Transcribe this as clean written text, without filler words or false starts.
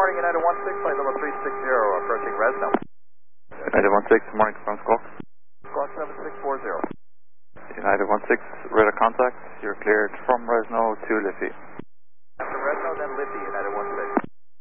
morning, United 16, flight level 360, approaching Resno. United 16, morning, confirm squawk. Squawk 7640. United 16, radar contact. You're cleared from Resno to Liffey. After Resno, then Liffey, United 16.